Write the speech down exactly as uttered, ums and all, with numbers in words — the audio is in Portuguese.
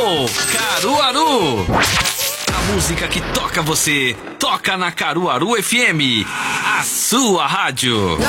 Alô, Caruaru! A música que toca você, toca na Caruaru F M, a sua rádio.